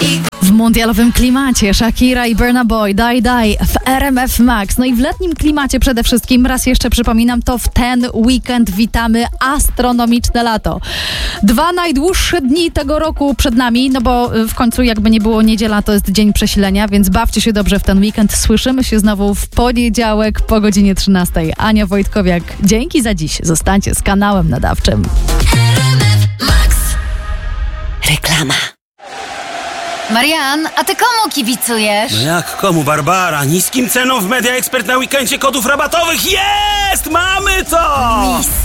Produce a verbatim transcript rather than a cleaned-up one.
W mundialowym klimacie Shakira i Burna Boy, Die Die w R M F Max. No i w letnim klimacie przede wszystkim, raz jeszcze przypominam, to w ten weekend witamy astronomiczne lato. Dwa najdłuższe dni tego roku przed nami, no bo w końcu jakby nie było niedziela, to jest dzień przesilenia, więc bawcie się dobrze w ten weekend. Słyszymy się znowu w poniedziałek po godzinie trzynastej. Ania Wojtkowiak, dzięki za dziś. Zostańcie z kanałem nadawczym. Reklama. Marian, a ty komu kibicujesz? No jak komu, Barbara? Niskim ceną w Media Expert na weekendzie kodów rabatowych jest! Mamy to! Mis